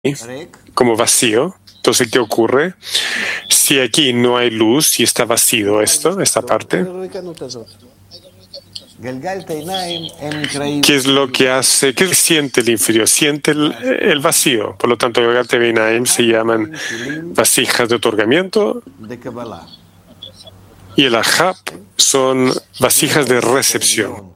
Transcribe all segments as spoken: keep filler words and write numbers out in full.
como vacío. Entonces, ¿qué ocurre? Si aquí no hay luz y está vacío esto, esta parte, ¿qué es lo que hace? ¿Qué siente el inferior? Siente el, el vacío. Por lo tanto, Galgalta Beinaim se llaman vasijas de otorgamiento y el Ahab son vasijas de recepción.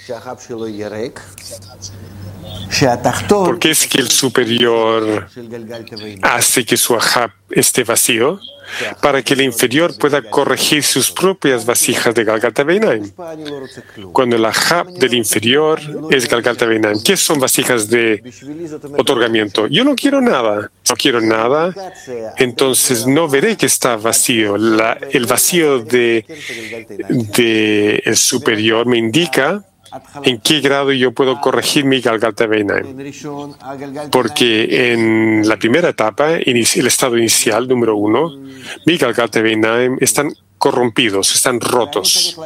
¿Por qué es que el superior hace que su Ahab esté vacío? Para que el inferior pueda corregir sus propias vasijas de Galgalta Beinaim. Cuando el Ahab del inferior es Galgalta Beinaim, ¿qué son vasijas de otorgamiento? Yo no quiero nada, no quiero nada, entonces no veré que está vacío. La, el vacío de, de el superior me indica en qué grado yo puedo corregir mi Galgalta Beinaim. Porque en la primera etapa, el estado inicial, número uno, mi Galgalta Beinaim están corrompidos, están rotos.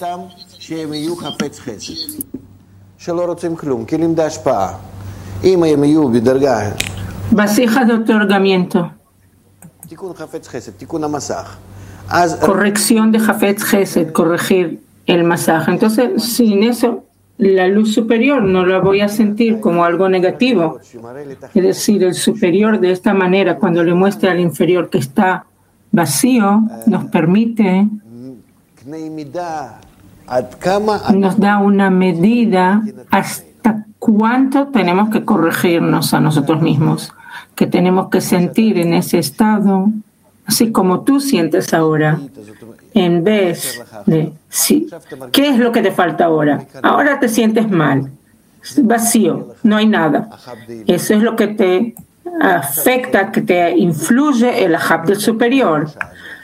Vasijas de otorgamiento. Corrección de Hafetz Chesed, corregir el masaje. Entonces, sin eso, la luz superior no la voy a sentir como algo negativo. Es decir, el superior de esta manera, cuando le muestra al inferior que está vacío, nos permite, nos da una medida hasta cuánto tenemos que corregirnos a nosotros mismos, que tenemos que sentir en ese estado, así como tú sientes ahora. En vez de, sí, ¿qué es lo que te falta ahora? Ahora te sientes mal, vacío, no hay nada. Eso es lo que te afecta, que te influye el Ahab del superior.